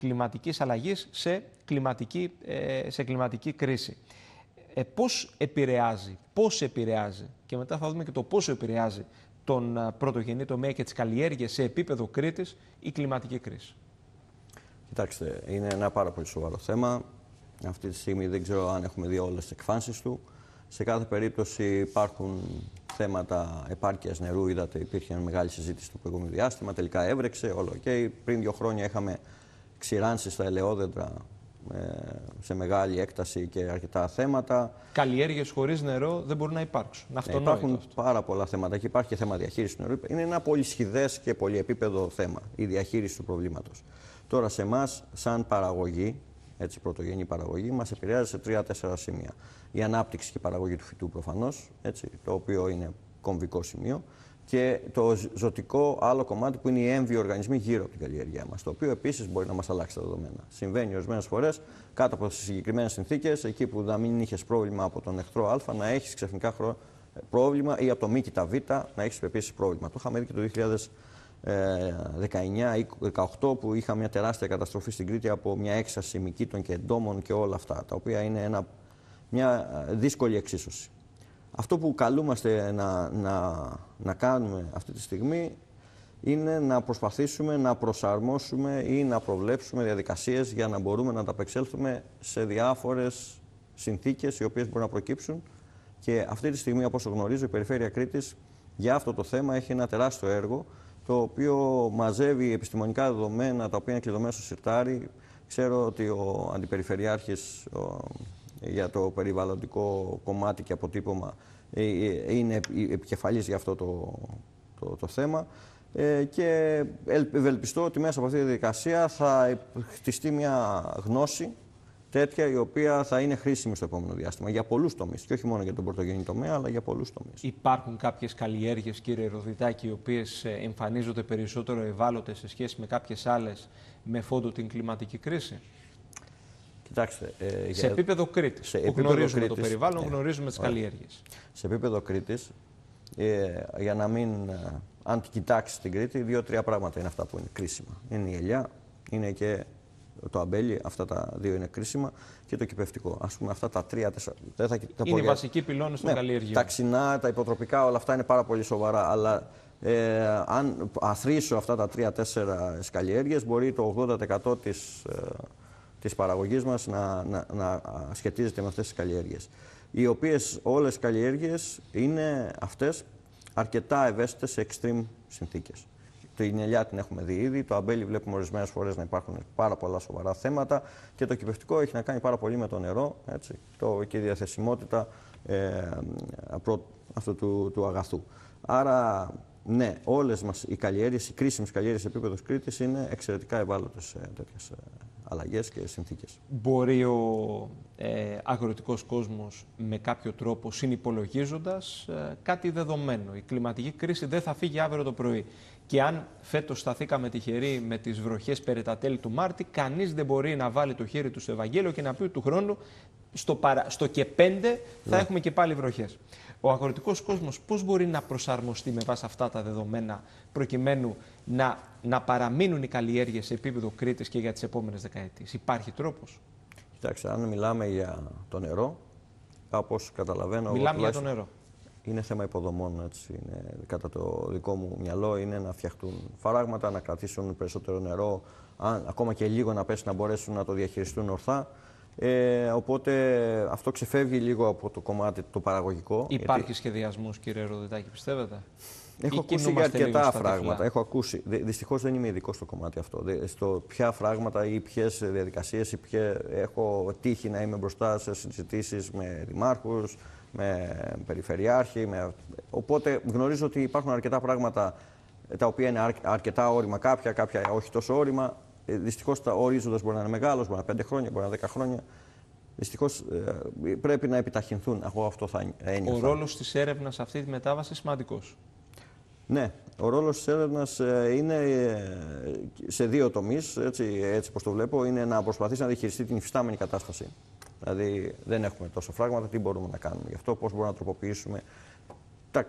κλιματικής αλλαγής σε κλιματική κρίση. Πώς επηρεάζει, και μετά θα δούμε και το πόσο επηρεάζει τον πρωτογενή τομέα και τις καλλιέργειες σε επίπεδο Κρήτης η κλιματική κρίση. Κοιτάξτε, είναι ένα πάρα πολύ σοβαρό θέμα. Αυτή τη στιγμή δεν ξέρω αν έχουμε δει όλες τις εκφάνσεις του. Σε κάθε περίπτωση υπάρχουν θέματα επάρκειας νερού. Είδατε, υπήρχε μεγάλη συζήτηση στο προηγούμενο διάστημα. Τελικά έβρεξε, όλο OK. Πριν 2 χρόνια είχαμε ξηράνσεις στα ελαιόδεντρα σε μεγάλη έκταση και αρκετά θέματα. Καλλιέργειες χωρίς νερό δεν μπορούν να υπάρξουν. Υπάρχουν πάρα πολλά θέματα και υπάρχει και θέμα διαχείρισης του νερού. Είναι ένα πολυσχηδές και πολυεπίπεδο θέμα η διαχείριση του προβλήματος. Τώρα, σε εμάς, σαν παραγωγή, έτσι, πρωτογενή παραγωγή, μας επηρεάζει σε 3-4 σημεία. Η ανάπτυξη και η παραγωγή του φυτού προφανώς, έτσι, το οποίο είναι κομβικό σημείο. Και το ζωτικό άλλο κομμάτι που είναι οι έμβιοι οργανισμοί γύρω από την καλλιέργειά μας, το οποίο επίσης μπορεί να μας αλλάξει τα δεδομένα. Συμβαίνει ορισμένες φορές κάτω από συγκεκριμένες συνθήκες, εκεί που να μην είχες πρόβλημα από τον εχθρό Α, να έχεις ξαφνικά πρόβλημα, ή από το μ και τα Β να έχεις επίσης πρόβλημα. Το είχαμε δει και το 2019 ή 2018 που είχαμε μια τεράστια καταστροφή στην Κρήτη από μια έξαρση μυκήτων και εντόμων και όλα αυτά, τα οποία είναι μια δύσκολη εξίσωση. Αυτό που καλούμαστε να κάνουμε αυτή τη στιγμή είναι να προσπαθήσουμε να προσαρμόσουμε ή να προβλέψουμε διαδικασίες για να μπορούμε να ανταπεξέλθουμε σε διάφορες συνθήκες οι οποίες μπορούν να προκύψουν. Και αυτή τη στιγμή, όπως γνωρίζω, η Περιφέρεια Κρήτης για αυτό το θέμα έχει ένα τεράστιο έργο, το οποίο μαζεύει επιστημονικά δεδομένα, τα οποία είναι κλειδωμένα στο συρτάρι. Ξέρω ότι ο Αντιπεριφερειάρχης για το περιβαλλοντικό κομμάτι και αποτύπωμα είναι επικεφαλής για αυτό το θέμα και ευελπιστώ ότι μέσα από αυτή τη διαδικασία θα χτιστεί μια γνώση τέτοια η οποία θα είναι χρήσιμη στο επόμενο διάστημα για πολλούς τομείς και όχι μόνο για τον πρωτογενή τομέα αλλά για πολλούς τομείς. Υπάρχουν κάποιες καλλιέργειες, κύριε Ροδιτάκη, οι οποίες εμφανίζονται περισσότερο ευάλωτες σε σχέση με κάποιες άλλες με φόντο την κλιματική κρίση? Κοιτάξτε, σε επίπεδο Κρήτης, που γνωρίζουμε το περιβάλλον, γνωρίζουμε τις καλλιέργειες. Σε επίπεδο Κρήτης, για να μην, αν κοιτάξει την Κρήτη, 2-3 πράγματα είναι αυτά που είναι κρίσιμα. Είναι η ελιά, είναι και το αμπέλι, αυτά τα δύο είναι κρίσιμα, και το κυπευτικό. Ας πούμε, αυτά τα 3-4. Είναι οι βασικοί πυλώνες των καλλιεργειών. Τα ξινά, τα υποτροπικά, όλα αυτά είναι πάρα πολύ σοβαρά. Αλλά αν αθροίσω αυτά τα 3-4 καλλιέργειες, μπορεί το 80% της παραγωγής μας να σχετίζεται με αυτές τις καλλιέργειες. Οι οποίες όλες οι καλλιέργειες είναι αυτές αρκετά ευαίσθητες σε extreme συνθήκες. Την ελιά την έχουμε δει ήδη, το αμπέλι βλέπουμε ορισμένες φορές να υπάρχουν πάρα πολλά σοβαρά θέματα και το κυπευτικό έχει να κάνει πάρα πολύ με το νερό, έτσι, και η διαθεσιμότητα αυτού του αγαθού. Άρα, ναι, όλες μας οι καλλιέργειες, οι κρίσιμες καλλιέργειες σε επίπεδο Κρήτης είναι εξαιρετικά ευάλωτες σε τέτοιες αλλαγές και συνθήκες. Μπορεί ο αγροτικός κόσμος με κάποιο τρόπο, συνυπολογίζοντας κάτι δεδομένο, η κλιματική κρίση δεν θα φύγει αύριο το πρωί, και αν φέτος σταθήκαμε τυχεροί με τις βροχές περί τα τέλη του Μάρτη, κανείς δεν μπορεί να βάλει το χέρι του στο Ευαγγέλιο και να πει του χρόνου στο και 5 θα έχουμε και πάλι βροχές. Ο αγροτικός κόσμος πώς μπορεί να προσαρμοστεί με βάση αυτά τα δεδομένα προκειμένου να παραμείνουν οι καλλιέργειες σε επίπεδο Κρήτης και για τις επόμενες δεκαετίες? Υπάρχει τρόπος? Κοιτάξτε, αν μιλάμε για το νερό, κάπως καταλαβαίνω. Μιλάμε για το νερό. Είναι θέμα υποδομών, έτσι. Κατά το δικό μου μυαλό είναι να φτιαχτούν φαράγματα, να κρατήσουν περισσότερο νερό, ακόμα και λίγο να πέσει, να μπορέσουν να το διαχειριστούν ορθά. Οπότε αυτό ξεφεύγει λίγο από το κομμάτι το παραγωγικό. Υπάρχει σχεδιασμός, κύριε Ροδιτάκη, πιστεύετε? Έχω ακούσει για αρκετά φράγματα. Έχω ακούσει. Δυστυχώς δεν είμαι ειδικός στο κομμάτι αυτό. Στο ποια φράγματα ή ποιες διαδικασίες έχω τύχει να είμαι μπροστά σε συζητήσεις με δημάρχους, με περιφερειάρχη. Οπότε γνωρίζω ότι υπάρχουν αρκετά πράγματα τα οποία είναι αρκετά όρημα, κάποια όχι τόσο όρημα. Δυστυχώς ο ορίζοντας μπορεί να είναι μεγάλος, μπορεί να είναι 5 χρόνια, μπορεί να είναι 10 χρόνια. Δυστυχώς πρέπει να επιταχυνθούν. Αυτό θα ένιωθα. Ο ρόλος της έρευνας σε αυτή τη μετάβαση σημαντικός. Ναι, ο ρόλος της έρευνας είναι σε 2 τομείς, έτσι όπως το βλέπω, είναι να προσπαθήσει να διαχειριστεί την υφιστάμενη κατάσταση. Δηλαδή δεν έχουμε τόσο φράγματα, τι μπορούμε να κάνουμε γι' αυτό, πώς μπορούμε να τροποποιήσουμε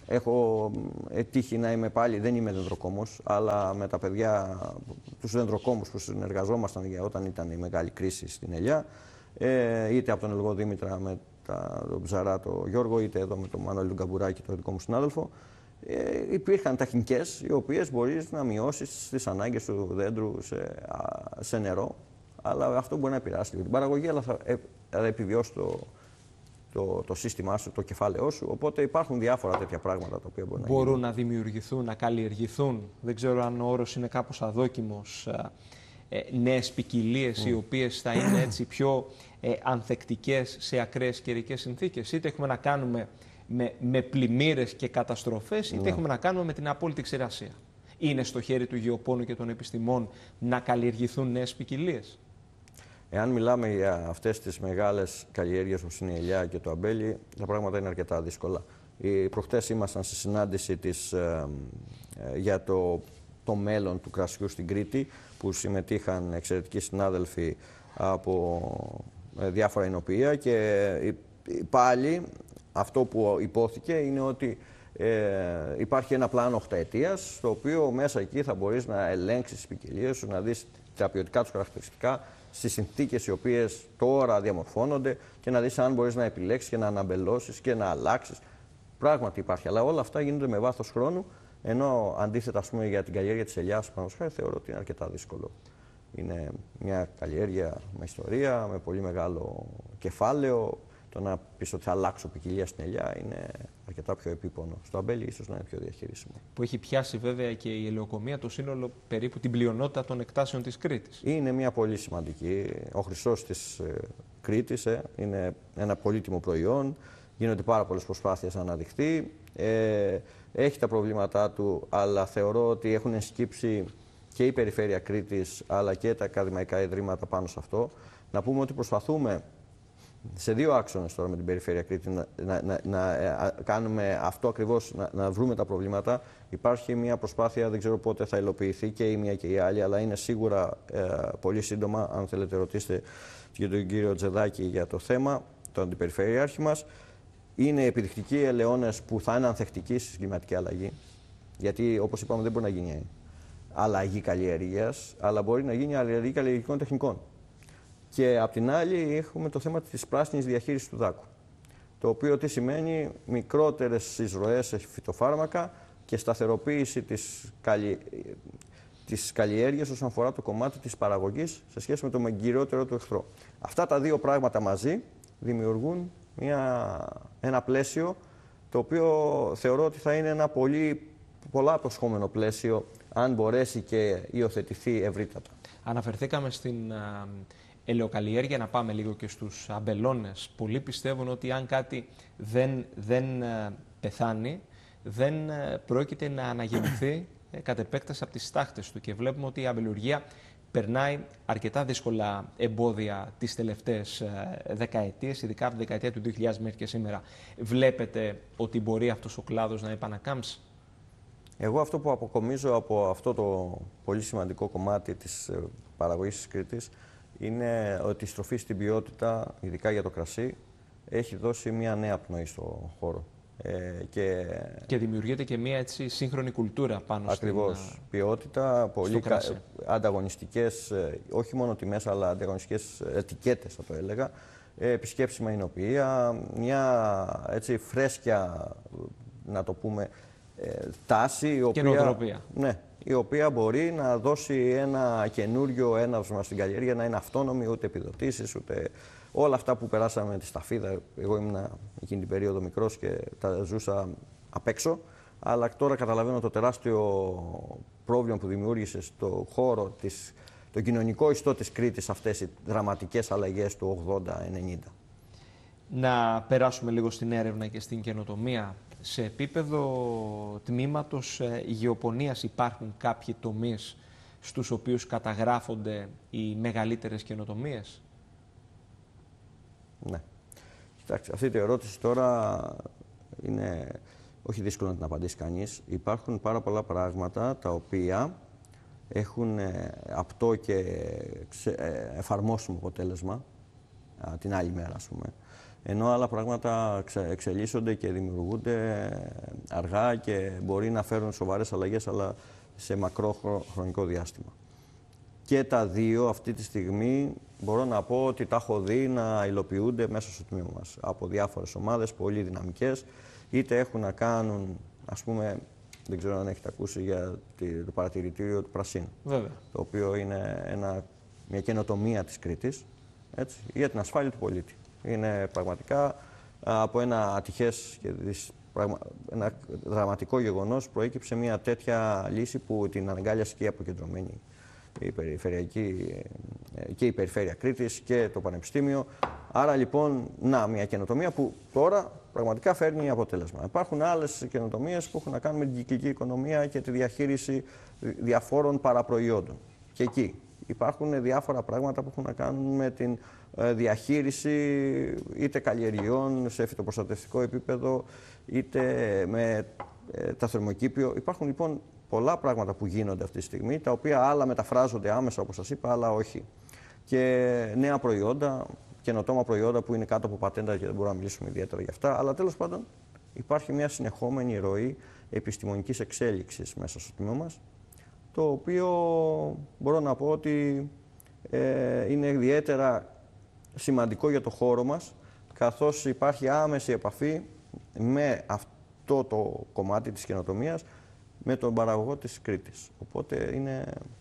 Έχω τύχει να είμαι πάλι, δεν είμαι δεντροκόμος, αλλά με τα παιδιά, τους δεντροκόμους που συνεργαζόμασταν όταν ήταν η μεγάλη κρίση στην Ελιά, είτε από τον Ελγό Δήμητρα με τον Ψαρά, τον Γιώργο, είτε εδώ με τον Μανώλη τον Καμπουράκη, τον δικό μου συνάδελφο, υπήρχαν τεχνικές οι οποίες μπορείς να μειώσεις τις ανάγκες του δέντρου σε νερό, αλλά αυτό μπορεί να επηρεάσει την παραγωγή, αλλά θα επιβιώσει το σύστημά σου, το κεφάλαιό σου. Οπότε υπάρχουν διάφορα τέτοια πράγματα τα οποία μπορούν να δημιουργηθούν, να καλλιεργηθούν. Δεν ξέρω αν ο όρος είναι κάπως αδόκιμος. Νέες ποικιλίες οι οποίες θα είναι έτσι πιο ανθεκτικές σε ακραίες καιρικές συνθήκες. Είτε έχουμε να κάνουμε με πλημμύρες και καταστροφές, είτε έχουμε να κάνουμε με την απόλυτη ξηρασία. Είναι στο χέρι του γεωπόνου και των επιστημών να καλλιεργηθούν νέες ποικιλίες. Εάν μιλάμε για αυτές τις μεγάλες καλλιέργειες όπως είναι η ελιά και το αμπέλι, τα πράγματα είναι αρκετά δύσκολα. Προχτές ήμασταν στη συνάντηση για το μέλλον του κρασιού στην Κρήτη, που συμμετείχαν εξαιρετικοί συνάδελφοι από διάφορα εινοποιεία, και πάλι αυτό που υπόθηκε είναι ότι υπάρχει ένα πλάνο 8 ετίας, στο οποίο μέσα εκεί θα μπορείς να ελέγξεις τις ποικιλίες σου, να δεις τα ποιοτικά τους χαρακτηριστικά στις συνθήκες οι οποίες τώρα διαμορφώνονται και να δεις αν μπορείς να επιλέξεις και να αναμπελώσεις και να αλλάξεις. Πράγματι υπάρχει, αλλά όλα αυτά γίνονται με βάθος χρόνου, ενώ αντίθετα, ας πούμε, για την καλλιέργεια της ελιάς, θεωρώ ότι είναι αρκετά δύσκολο. Είναι μια καλλιέργεια με ιστορία, με πολύ μεγάλο κεφάλαιο. Το να πεις ότι θα αλλάξω ποικιλία στην ελιά είναι αρκετά πιο επίπονο. Στο αμπέλι ίσως να είναι πιο διαχειρίσιμο. Που έχει πιάσει βέβαια και η ελαιοκομεία το σύνολο περίπου την πλειονότητα των εκτάσεων της Κρήτης. Είναι μια πολύ σημαντική. Ο χρυσός της Κρήτης είναι ένα πολύτιμο προϊόν. Γίνονται πάρα πολλές προσπάθειες να αναδειχθεί. Έχει τα προβλήματά του, αλλά θεωρώ ότι έχουν ενσκύψει και η Περιφέρεια Κρήτης αλλά και τα ακαδημαϊκά ιδρύματα πάνω σε αυτό. Να πούμε ότι προσπαθούμε σε δύο άξονες τώρα με την Περιφέρεια Κρήτη να κάνουμε αυτό ακριβώς, να βρούμε τα προβλήματα. Υπάρχει μια προσπάθεια, δεν ξέρω πότε θα υλοποιηθεί και η μία και η άλλη, αλλά είναι σίγουρα πολύ σύντομα. Αν θέλετε, ρωτήστε και τον κύριο Τζεδάκη για το θέμα, τον αντιπεριφερειάρχη μας. Είναι επιδεικτικοί ελαιώνες που θα είναι ανθεκτικοί στη κλιματική αλλαγή. Γιατί, όπως είπαμε, δεν μπορεί να γίνει αλλαγή καλλιέργειας, αλλά μπορεί να γίνει αλλαγή καλλιεργικών τεχνικών. Και απ' την άλλη έχουμε το θέμα της πράσινης διαχείρισης του δάκου. Το οποίο τι σημαίνει? Μικρότερες εισρωές σε φυτοφάρμακα και σταθεροποίηση της καλλιέργειας όσον αφορά το κομμάτι της παραγωγής σε σχέση με τον κυριότερο του εχθρό. Αυτά τα δύο πράγματα μαζί δημιουργούν ένα πλαίσιο το οποίο θεωρώ ότι θα είναι ένα πολλά αποσχόμενο πλαίσιο αν μπορέσει και υιοθετηθεί ευρύτατα. Αναφερθήκαμε στην ελαιοκαλλιέργεια, να πάμε λίγο και στους αμπελώνες. Πολλοί πιστεύουν ότι αν κάτι δεν πεθάνει, δεν πρόκειται να αναγεννηθεί κατ' επέκταση από τις στάχτες του. Και βλέπουμε ότι η αμπελουργία περνάει αρκετά δύσκολα εμπόδια τις τελευταίες δεκαετίες, ειδικά από τη δεκαετία του 2000 μέχρι και σήμερα. Βλέπετε ότι μπορεί αυτός ο κλάδος να επανακάμψει? Εγώ αυτό που αποκομίζω από αυτό το πολύ σημαντικό κομμάτι της παραγωγής της Κρήτης είναι ότι η στροφή στην ποιότητα, ειδικά για το κρασί, έχει δώσει μια νέα πνοή στο χώρο. Και δημιουργείται και μια έτσι σύγχρονη κουλτούρα πάνω ακριβώς. Ποιότητα, πολύ ανταγωνιστικές, όχι μόνο τιμές, αλλά ανταγωνιστικές ετικέτες, θα το έλεγα. Επισκέψιμα εινοποιεία, μια έτσι φρέσκια, να το πούμε, τάση, η οποία μπορεί να δώσει ένα καινούριο έναυσμα στην καλλιέργεια, να είναι αυτόνομη, ούτε επιδοτήσεις, ούτε όλα αυτά που περάσαμε τη σταφίδα. Εγώ ήμουν εκείνη την περίοδο μικρός και τα ζούσα απ' έξω, αλλά τώρα καταλαβαίνω το τεράστιο πρόβλημα που δημιούργησε στο χώρο, το κοινωνικό ιστό της Κρήτης, αυτές οι δραματικές αλλαγές του 80-90. Να περάσουμε λίγο στην έρευνα και στην καινοτομία. Σε επίπεδο τμήματος γεωπονίας υπάρχουν κάποιοι τομείς στους οποίους καταγράφονται οι μεγαλύτερες καινοτομίες? Ναι. Κοιτάξτε, αυτή τη ερώτηση τώρα είναι όχι δύσκολο να την απαντήσει κανείς. Υπάρχουν πάρα πολλά πράγματα τα οποία έχουν απτό και εφαρμόσιμο αποτέλεσμα την άλλη μέρα, ας πούμε. ενώ άλλα πράγματα εξελίσσονται και δημιουργούνται αργά και μπορεί να φέρουν σοβαρές αλλαγές, αλλά σε μακρό χρονικό διάστημα. Και τα δύο αυτή τη στιγμή μπορώ να πω ότι τα έχω δει να υλοποιούνται μέσα στο τμήμα μας από διάφορες ομάδες, πολύ δυναμικές, είτε έχουν να κάνουν, ας πούμε, δεν ξέρω αν έχετε ακούσει για το παρατηρητήριο του Πρασίνου. Βέβαια. Το οποίο είναι μια καινοτομία της Κρήτης, έτσι, για την ασφάλεια του πολίτη. Είναι πραγματικά από ένα ατυχές και ένα δραματικό γεγονός προέκυψε μια τέτοια λύση που την αναγκάλιασε και η αποκεντρωμένη και η Περιφέρεια Κρήτης και το Πανεπιστήμιο. Άρα λοιπόν, μια καινοτομία που τώρα πραγματικά φέρνει αποτέλεσμα. Υπάρχουν άλλες καινοτομίες που έχουν να κάνουν με την κυκλική οικονομία και τη διαχείριση διαφόρων παραπροϊόντων. Και εκεί υπάρχουν διάφορα πράγματα που έχουν να κάνουν με την διαχείριση είτε καλλιεργειών σε φυτοπροστατευτικό επίπεδο, είτε με τα θερμοκήπιο. Υπάρχουν λοιπόν πολλά πράγματα που γίνονται αυτή τη στιγμή, τα οποία άλλα μεταφράζονται άμεσα, όπως σας είπα, άλλα όχι. Και νέα προϊόντα, καινοτόμα προϊόντα που είναι κάτω από πατέντα και δεν μπορούμε να μιλήσουμε ιδιαίτερα για αυτά. Αλλά τέλος πάντων υπάρχει μια συνεχόμενη ροή επιστημονικής εξέλιξης μέσα στο τμήμα μας, το οποίο μπορώ να πω ότι είναι ιδιαίτερα σημαντικό για το χώρο μας, καθώς υπάρχει άμεση επαφή με αυτό το κομμάτι της καινοτομίας με τον παραγωγό της Κρήτης. Οπότε είναι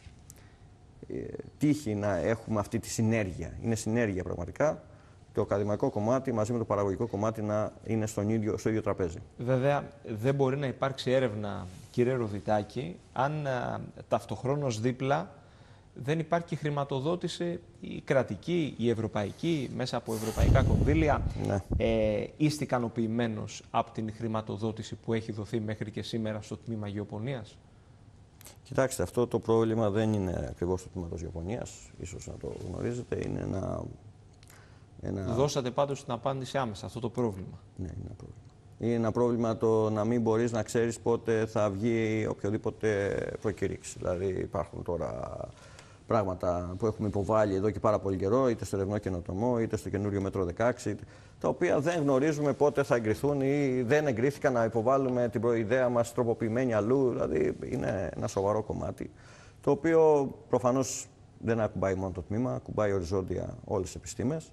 τύχη να έχουμε αυτή τη συνέργεια. Είναι συνέργεια πραγματικά. Το ακαδημαϊκό κομμάτι μαζί με το παραγωγικό κομμάτι να είναι στο ίδιο τραπέζι. Βέβαια, δεν μπορεί να υπάρξει έρευνα, κύριε Ροδιτάκη, αν ταυτοχρόνως δίπλα δεν υπάρχει χρηματοδότηση, η κρατική, η ευρωπαϊκή, μέσα από ευρωπαϊκά κονδύλια. Ναι. Είστε ικανοποιημένος από την χρηματοδότηση που έχει δοθεί μέχρι και σήμερα στο τμήμα Γεωπονίας? Κοιτάξτε, αυτό το πρόβλημα δεν είναι ακριβώς το τμήμα της Γεωπονίας, ίσως να το γνωρίζετε. Είναι Δώσατε πάντως την απάντηση άμεσα, αυτό το πρόβλημα. Ναι, είναι ένα πρόβλημα. Είναι ένα πρόβλημα το να μην μπορείς να ξέρεις πότε θα βγει οποιοδήποτε προκήρυξη. Δηλαδή υπάρχουν τώρα πράγματα που έχουμε υποβάλει εδώ και πάρα πολύ καιρό, είτε στο ερευνό καινοτομό, είτε στο καινούριο μέτρο 16, τα οποία δεν γνωρίζουμε πότε θα εγκριθούν ή δεν εγκρίθηκαν, να υποβάλουμε την προειδέα μας τροποποιημένη αλλού. Δηλαδή είναι ένα σοβαρό κομμάτι, το οποίο προφανώς δεν ακουμπάει μόνο το τμήμα, ακουμπάει οριζόντια όλες τις επιστήμες.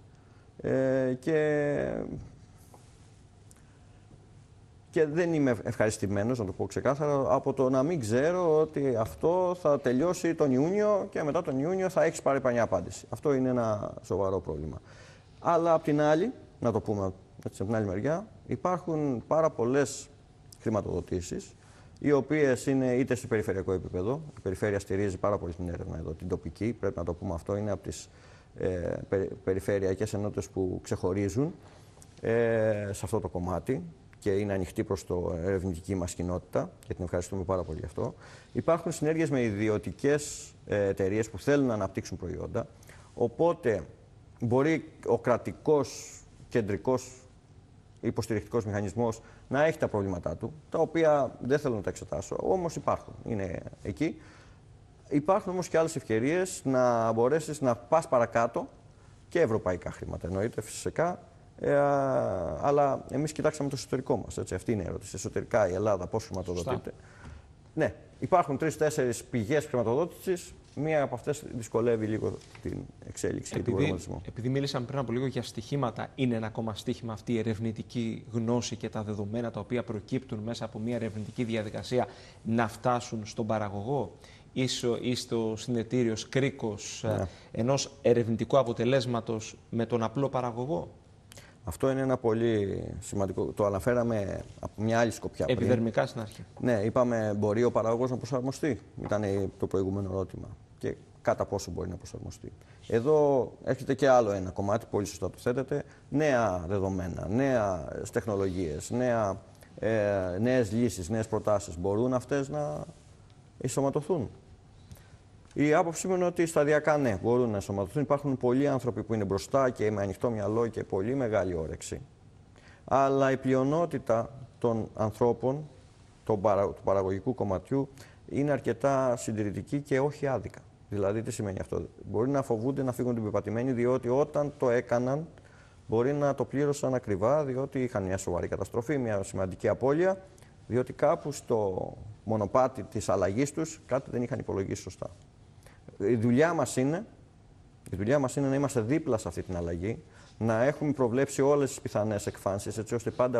Και δεν είμαι ευχαριστημένος, να το πω ξεκάθαρα, από το να μην ξέρω ότι αυτό θα τελειώσει τον Ιούνιο και μετά τον Ιούνιο θα έχεις πάρει πανιά απάντηση. Αυτό είναι ένα σοβαρό πρόβλημα. Αλλά απ' την άλλη, να το πούμε έτσι, από την άλλη μεριά, υπάρχουν πάρα πολλές χρηματοδοτήσεις, οι οποίες είναι είτε στο περιφερειακό επίπεδο. Η περιφέρεια στηρίζει πάρα πολύ την έρευνα εδώ, την τοπική, πρέπει να το πούμε αυτό, είναι από τις περιφερειακές ενότητες που ξεχωρίζουν σε αυτό το κομμάτι και είναι ανοιχτή προς το ερευνητική μας κοινότητα και την ευχαριστούμε πάρα πολύ γι' αυτό. Υπάρχουν συνέργειες με ιδιωτικές εταιρείες που θέλουν να αναπτύξουν προϊόντα, οπότε μπορεί ο κρατικός κεντρικός υποστηρικτικός μηχανισμός να έχει τα προβλήματά του, τα οποία δεν θέλω να τα εξετάσω, όμως υπάρχουν, είναι εκεί. Υπάρχουν όμως και άλλες ευκαιρίες να μπορέσεις να πας παρακάτω και ευρωπαϊκά χρήματα, εννοείται φυσικά, αλλά εμείς κοιτάξαμε το εσωτερικό μας, έτσι, αυτή είναι η ερώτηση. Εσωτερικά η Ελλάδα πώς χρηματοδοτείται. Ναι, υπάρχουν 3-4 πηγές χρηματοδότησης, μία από αυτές δυσκολεύει λίγο την εξέλιξη και τον προγραμματισμό. Επειδή μίλησαμε πριν από λίγο για στοιχήματα, είναι ένα ακόμα στοίχημα αυτή η ερευνητική γνώση και τα δεδομένα τα οποία προκύπτουν μέσα από μια ερευνητική διαδικασία να φτάσουν στον παραγωγό ή στο συνετήριο κρίκος ενός ερευνητικού αποτελέσματος με τον απλό παραγωγό? Αυτό είναι ένα πολύ σημαντικό. Το αναφέραμε από μια άλλη σκοπιά. Επιδερμικά στην αρχή. Ναι, είπαμε μπορεί ο παραγωγός να προσαρμοστεί. Ήταν το προηγούμενο ερώτημα. Και κατά πόσο μπορεί να προσαρμοστεί. Εδώ έρχεται και άλλο ένα κομμάτι, πολύ σωστά το θέτετε. Νέα δεδομένα, νέες τεχνολογίες, νέες λύσεις, νέες προτάσεις. Μπορούν αυτές να ενσωματωθούν? Η άποψή μου είναι ότι σταδιακά ναι, μπορούν να ενσωματωθούν. Υπάρχουν πολλοί άνθρωποι που είναι μπροστά και με ανοιχτό μυαλό και πολύ μεγάλη όρεξη. Αλλά η πλειονότητα των ανθρώπων του παραγωγικού κομματιού είναι αρκετά συντηρητική και όχι άδικα. Δηλαδή, τι σημαίνει αυτό? Μπορεί να φοβούνται να φύγουν την πεπατημένοι, διότι όταν το έκαναν, μπορεί να το πλήρωσαν ακριβά, διότι είχαν μια σοβαρή καταστροφή, μια σημαντική απώλεια, διότι κάπου στο μονοπάτι της αλλαγής τους κάτι δεν είχαν υπολογίσει σωστά. Η δουλειά μας είναι να είμαστε δίπλα σε αυτή την αλλαγή, να έχουμε προβλέψει όλες τις πιθανές εκφάνσεις, έτσι ώστε πάντα